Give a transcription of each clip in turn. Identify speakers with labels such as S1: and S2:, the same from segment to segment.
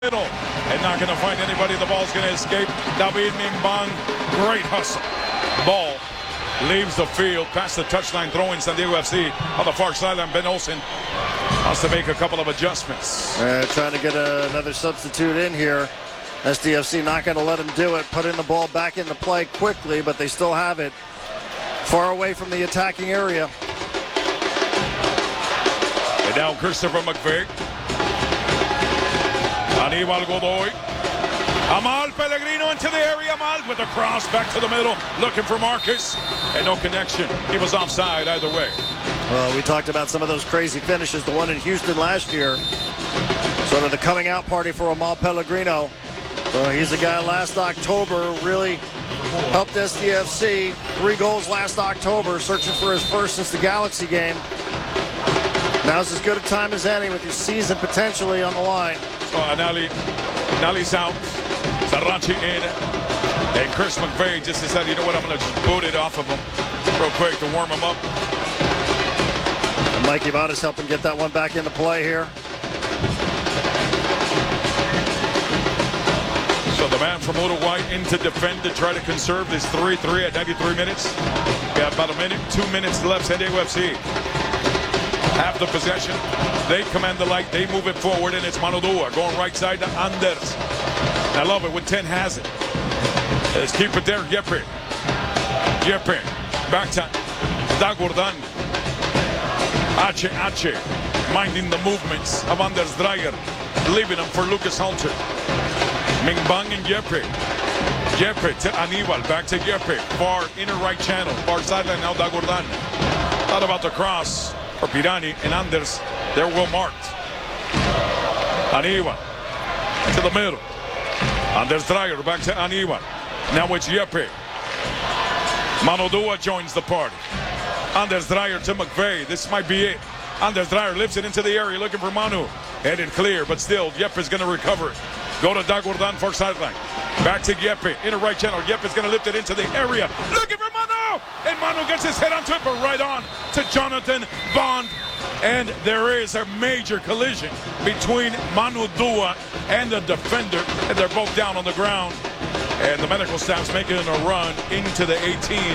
S1: middle and not going to find anybody. The ball's going to escape. David Mingbang, great hustle. Ball leaves the field past the touchline, throwing San Diego FC on the far sideline. Ben Olsen wants to make a couple of adjustments.
S2: Trying to get another substitute in here. SDFC not going to let him do it. Putting the ball back into play quickly, but they still have it far away from the attacking area.
S1: And now Christopher McVeigh. Aníbal Godoy. Amal Pellegrino into the area. Amal with a cross back to the middle. Looking for Marcus. And no connection. He was offside either way.
S2: Well, we talked about some of those crazy finishes. The one in Houston last year. Sort of the coming out party for Amal Pellegrino. So he's a guy last October really helped SDFC. 3 goals last October, searching for his first since the Galaxy game. Now's as good a time as any with your season potentially on the line.
S1: So Nali's out. Sarrachi in. And Chris McVeigh just decided, you know what, I'm going to just boot it off of him real quick to warm him up.
S2: And Mikey Vadas helping get that one back into play here.
S1: So the man from Uruguay in to defend to try to conserve this 3-3 at 93 minutes. Got about 2 minutes left. San Diego FC have the possession. They command the light. They move it forward, and it's Manodua going right side to Anders. I love it when 10 has it. Let's keep it there. Yepe. Back to Dagordan. Ache. Minding the movements of Anders Dreyer. Leaving him for Lucas Halter. Mingbang and Yepe to Aníbal, back to Yepe, far inner right channel, far sideline now Dagordan. Thought about the cross for Pirani and Anders, they're well marked. Aníbal to the middle. Anders Dreyer back to Aníbal. Now it's Yepe. Manodua joins the party. Anders Dreyer to McVeigh, this might be it. Anders Dreyer lifts it into the area looking for Manu. Headed clear, but still Yepe's going to recover it. Go to Dagordan for sideline. Back to Yepe. Inner right channel. Yepe's going to lift it into the area. Looking for Manu. And Manu gets his head onto it, but right on to Jonathan Bond. And there is a major collision between Manu Dua and the defender. And they're both down on the ground. And the medical staff's making a run into the 18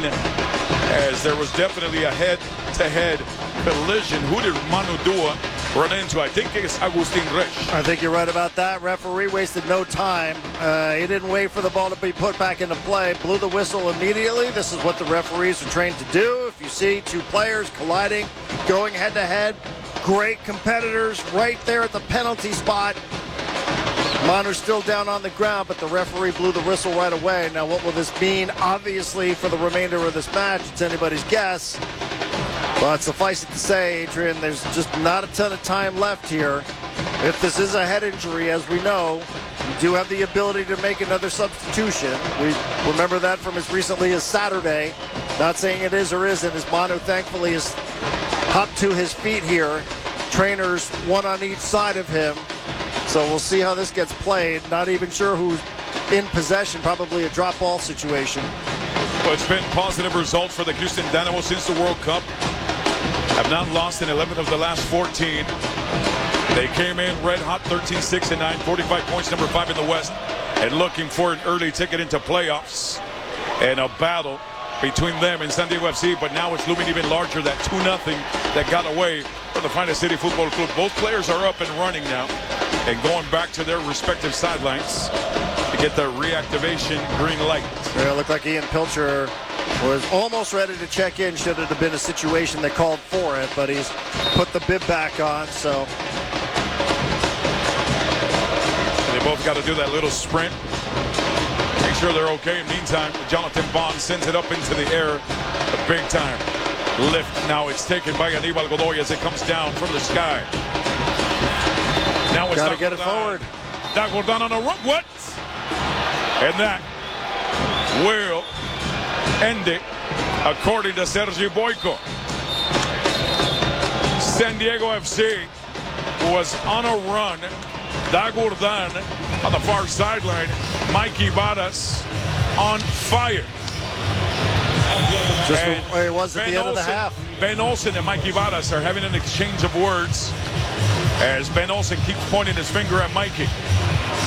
S1: as there was definitely a head-to-head collision. Who did Manu Dua run into? I think it's Agustin Resch.
S2: I think you're right about that. Referee wasted no time. He didn't wait for the ball to be put back into play. Blew the whistle immediately. This is what the referees are trained to do. If you see 2 players colliding, going head-to-head, great competitors right there at the penalty spot. Manu's still down on the ground, but the referee blew the whistle right away. Now, what will this mean? Obviously, for the remainder of this match, it's anybody's guess. But suffice it to say, Adrian, there's just not a ton of time left here. If this is a head injury, as we know, you do have the ability to make another substitution. We remember that from as recently as Saturday. Not saying it is or isn't, as Manu thankfully is hopped to his feet here. Trainers, one on each side of him. So we'll see how this gets played. Not even sure who's in possession. Probably a drop ball situation.
S1: Well, it's been positive results for the Houston Dynamo since the World Cup. Have not lost in 11 of the last 14. They came in red hot, 13-6-9, 45 points, number 5 in the West, and looking for an early ticket into playoffs and a battle between them and San Diego FC. But now it's looming even larger, that 2-0 that got away from the Finest City Football Club. Both players are up and running now and going back to their respective sidelines to get the reactivation green light.
S2: Yeah, it looked like Ian Pilcher was almost ready to check in. Should it have been a situation that called for it, but he's put the bib back on. So
S1: they both got to do that little sprint. Make sure they're okay. Meantime, Jonathan Bond sends it up into the air. A big time lift. Now it's taken by Aníbal Godoy as it comes down from the sky. Now it's
S2: got to get it forward.
S1: Dagordan on a run. What? And that will end it, according to Sergi Boyko. San Diego FC was on a run. Dagordan on the far sideline. Mikey Vadas on fire.
S2: Just the way it was at the end of the half.
S1: Ben Olsen and Mikey Vadas are having an exchange of words as Ben Olsen keeps pointing his finger at Mikey.